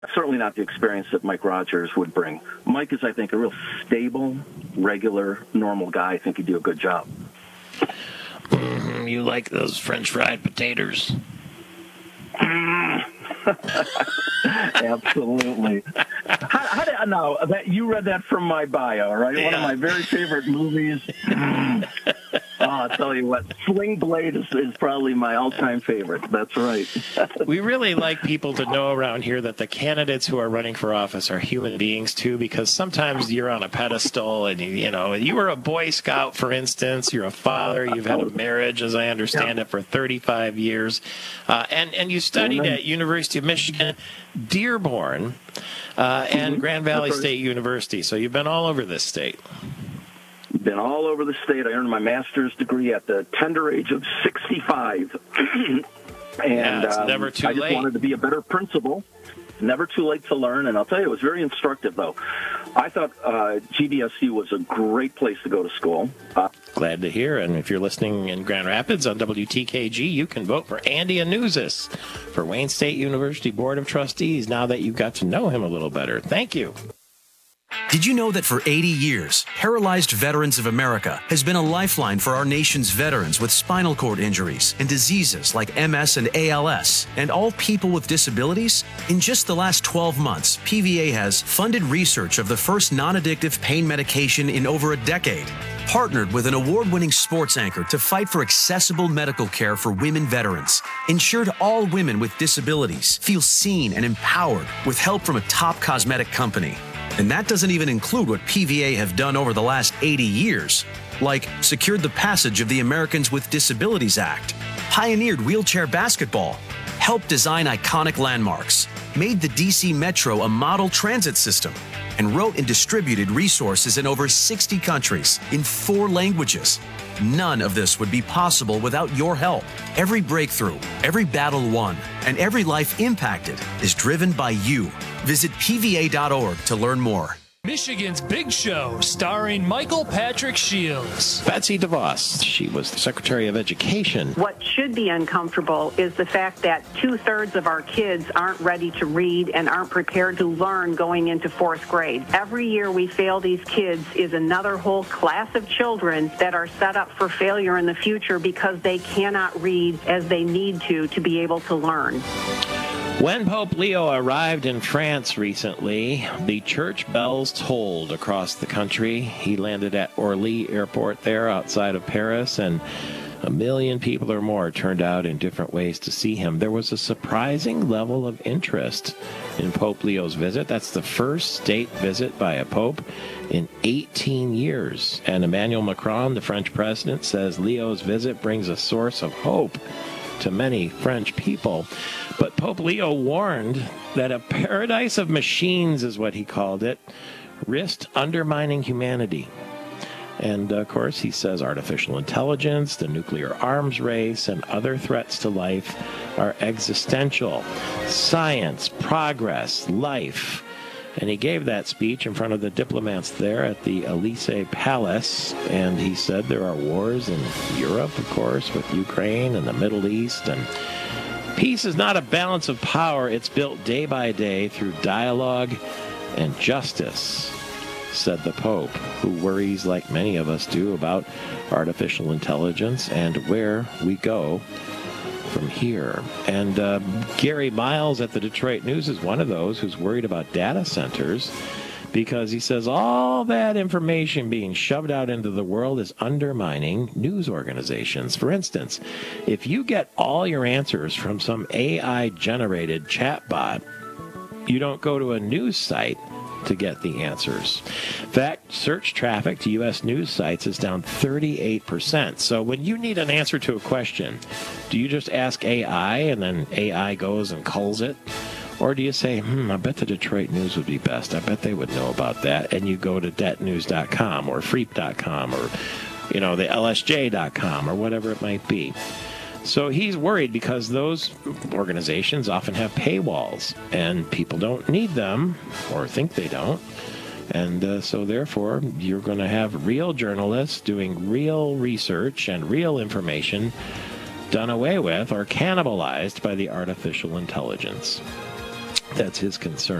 Certainly not the experience that Mike Rogers would bring. Mike is, I think, a real stable, regular, normal guy. I think he'd do a good job. You like those French fried potatoes? Absolutely. Now, you read that from my bio, right? Yeah. One of my very favorite movies. I'll tell you what, Sling Blade is probably my all-time favorite. That's right. We really like people to know around here that the candidates who are running for office are human beings, too, because sometimes you're on a pedestal and, you were a Boy Scout, for instance. You're a father. You've had a marriage, as I understand it, for 35 years. And you studied at University of Michigan, Dearborn, and Grand Valley State University. So you've been all over this state. Been all over the state. I earned my master's degree at the tender age of 65. And it's never too late. I just wanted to be a better principal. Never too late to learn. And I'll tell you, it was very instructive, though. I thought GVSU was a great place to go to school. Glad to hear. And if you're listening in Grand Rapids on WTKG, you can vote for Andy Anuzis for Wayne State University Board of Trustees now that you've got to know him a little better. Thank you. Did you know that for 80 years, Paralyzed Veterans of America has been a lifeline for our nation's veterans with spinal cord injuries and diseases like MS and ALS, and all people with disabilities? In just the last 12 months, PVA has funded research of the first non-addictive pain medication in over a decade, partnered with an award-winning sports anchor to fight for accessible medical care for women veterans, ensured all women with disabilities feel seen and empowered with help from a top cosmetic company. And that doesn't even include what PVA have done over the last 80 years, like secured the passage of the Americans with Disabilities Act, pioneered wheelchair basketball, helped design iconic landmarks, made the DC Metro a model transit system, and wrote and distributed resources in over 60 countries in 4 languages. None of this would be possible without your help. Every breakthrough, every battle won, and every life impacted is driven by you. Visit PVA.org to learn more. Michigan's Big Show, starring Michael Patrick Shields. Betsy DeVos, she was the Secretary of Education. What should be uncomfortable is the fact that 2/3 of our kids aren't ready to read and aren't prepared to learn going into 4th grade. Every year we fail these kids is another whole class of children that are set up for failure in the future because they cannot read as they need to be able to learn. When Pope Leo arrived in France recently, the church bells tolled across the country. He landed at Orly Airport there outside of Paris, and 1 million people or more turned out in different ways to see him. There was a surprising level of interest in Pope Leo's visit. That's the first state visit by a pope in 18 years. And Emmanuel Macron, the French president, says Leo's visit brings a source of hope to many French people. But Pope Leo warned that a paradise of machines, is what he called it, risked undermining humanity. And, of course, he says artificial intelligence, the nuclear arms race, and other threats to life are existential. Science, progress, life. And he gave that speech in front of the diplomats there at the Elysee Palace. And he said there are wars in Europe, of course, with Ukraine and the Middle East. And peace is not a balance of power. It's built day by day through dialogue and justice, said the Pope, who worries, like many of us do, about artificial intelligence and where we go from here. And Gary Miles at the Detroit News is one of those who's worried about data centers because he says all that information being shoved out into the world is undermining news organizations. For instance, if you get all your answers from some AI-generated chatbot, you don't go to a news site to get the answers. In fact, search traffic to U.S. news sites is down 38%. So when you need an answer to a question, do you just ask AI and then AI goes and culls it? Or do you say, I bet the Detroit News would be best. I bet they would know about that. And you go to detnews.com or freep.com or, the lsj.com or whatever it might be. So he's worried because those organizations often have paywalls, and people don't need them or think they don't. And so therefore, you're going to have real journalists doing real research and real information done away with or cannibalized by the artificial intelligence. That's his concern.